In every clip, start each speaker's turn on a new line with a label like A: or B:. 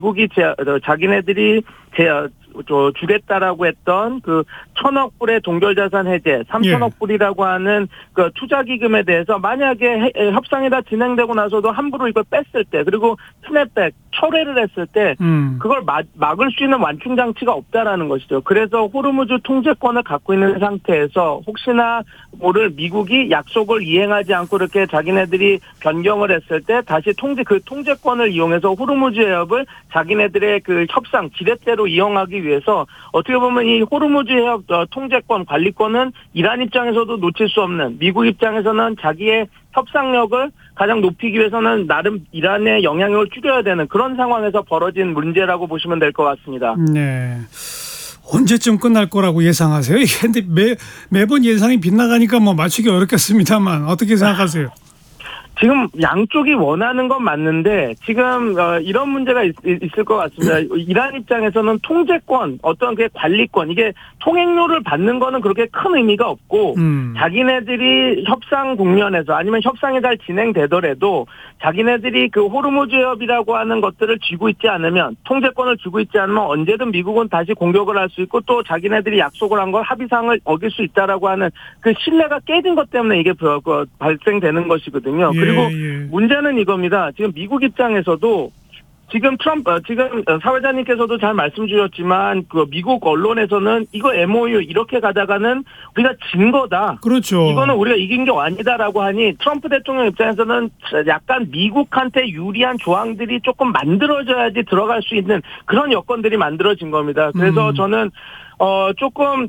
A: 미국이 자기네들이 주겠다라고 했던 그 1,000억 불의 동결자산 해제, 3,000억 불이라고 하는 그 투자 기금에 대해서 만약에 협상이 다 진행되고 나서도 함부로 이걸 뺐을 때, 그리고 스냅백 철회를 했을 때 그걸 막을 수 있는 완충 장치가 없다라는 것이죠. 그래서 호르무즈 통제권을 갖고 있는 상태에서 혹시나 모를 미국이 약속을 이행하지 않고 이렇게 자기네들이 변경을 했을 때 다시 그 통제권을 이용해서 호르무즈 해협을 자기네들의 그 협상 지렛대로 이용하기 위해서 어떻게 보면 이 호르무즈 해협 통제권 관리권은 이란 입장에서도 놓칠 수 없는, 미국 입장에서는 자기의 협상력을 가장 높이기 위해서는 나름 이란의 영향력을 줄여야 되는 그런 상황에서 벌어진 문제라고 보시면 될 것 같습니다.
B: 네. 언제쯤 끝날 거라고 예상하세요? 근데 매번 예상이 빗나가니까 뭐 맞추기 어렵겠습니다만 어떻게 생각하세요?
A: 지금 양쪽이 원하는 건 맞는데 지금 이런 문제가 있을 것 같습니다. 이란 입장에서는 통제권, 어떤 그 관리권, 이게 통행료를 받는 거는 그렇게 큰 의미가 없고 자기네들이 협상 국면에서 아니면 협상이 잘 진행되더라도 자기네들이 그 호르무즈 해협이라고 하는 것들을 쥐고 있지 않으면, 통제권을 쥐고 있지 않으면 언제든 미국은 다시 공격을 할 수 있고 또 자기네들이 약속을 한 걸 합의사항을 어길 수 있다라고 하는 그 신뢰가 깨진 것 때문에 이게 발생되는 것이거든요. 그리고 문제는 이겁니다. 지금 미국 입장에서도 지금 사회자님께서도 잘 말씀 주셨지만 그 미국 언론에서는 이거 MOU 이렇게 가다가는 우리가 진 거다.
B: 그렇죠.
A: 이거는 우리가 이긴 게 아니다라고 하니 트럼프 대통령 입장에서는 약간 미국한테 유리한 조항들이 조금 만들어져야지 들어갈 수 있는 그런 여건들이 만들어진 겁니다. 그래서 저는 조금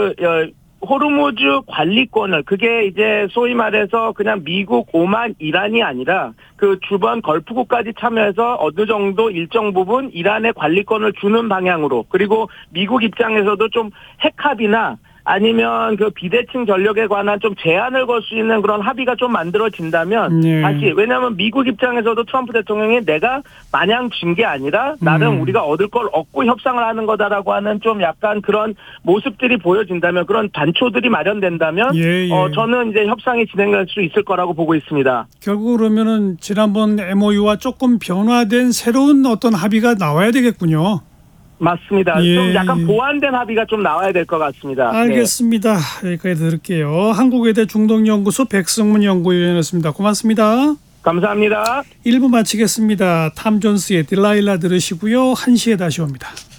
A: 호르무즈 관리권을, 그게 이제 소위 말해서 그냥 미국, 오만, 이란이 아니라 그 주변 걸프국까지 참여해서 어느 정도 일정 부분 이란의 관리권을 주는 방향으로, 그리고 미국 입장에서도 좀 핵합의나 아니면 그 비대칭 전력에 관한 좀 제한을 걸 수 있는 그런 합의가 좀 만들어진다면 다시, 왜냐하면 미국 입장에서도 트럼프 대통령이 내가 마냥 진 게 아니라 나름 우리가 얻을 걸 얻고 협상을 하는 거다라고 하는 좀 약간 그런 모습들이 보여진다면, 그런 단초들이 마련된다면 저는 이제 협상이 진행될 수 있을 거라고 보고 있습니다.
B: 결국 그러면은 지난번 MOU와 조금 변화된 새로운 어떤 합의가 나와야 되겠군요.
A: 맞습니다. 좀 약간 보완된 합의가 좀 나와야 될 것 같습니다.
B: 알겠습니다. 여기까지 들을게요. 한국외대 중동연구소 백승문 연구위원이었습니다. 고맙습니다.
A: 감사합니다.
B: 1부 마치겠습니다. 탐 존스의 딜라일라 들으시고요. 1시에 다시 옵니다.